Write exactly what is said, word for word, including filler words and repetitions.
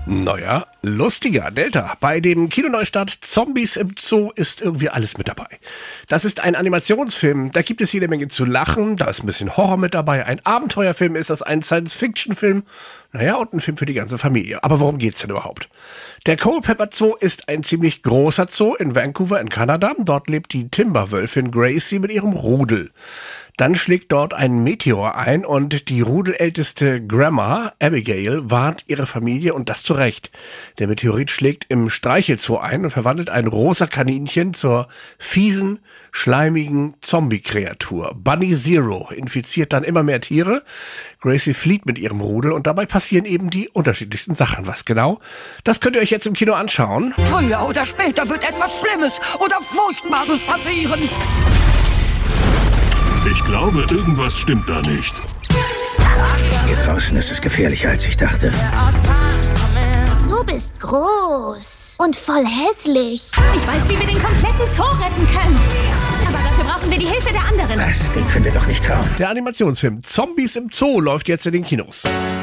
Neuer, lustiger Delta. Bei dem Kinoneustart Zombies im Zoo ist irgendwie alles mit dabei. Das ist ein Animationsfilm, da gibt es jede Menge zu lachen, da ist ein bisschen Horror mit dabei, ein Abenteuerfilm ist das, ein Science-Fiction-Film, naja, und ein Film für die ganze Familie. Aber worum geht's denn überhaupt? Der Culpeper Zoo ist ein ziemlich großer Zoo in Vancouver in Kanada. Dort lebt die Timberwölfin Gracie mit ihrem Rudel. Dann schlägt dort ein Meteor ein und die rudelälteste Grandma, Abigail, warnt ihre Familie und das zu Recht. Der Meteorit schlägt im Streichelzoo ein und verwandelt ein rosa Kaninchen zur fiesen, schleimigen Zombie-Kreatur. Bunny Zero infiziert dann immer mehr Tiere. Gracie flieht mit ihrem Rudel und dabei passieren eben die unterschiedlichsten Sachen. Was genau? Das könnt ihr euch jetzt im Kino anschauen. Früher oder später wird etwas Schlimmes oder Furchtbares passieren. Ich glaube, irgendwas stimmt da nicht. Hier draußen ist es gefährlicher, als ich dachte. Du bist groß und voll hässlich. Ich weiß, wie wir den kompletten Zoo retten können. Aber dafür brauchen wir die Hilfe der anderen. Was? Den können wir doch nicht trauen. Der Animationsfilm Zombies im Zoo läuft jetzt in den Kinos.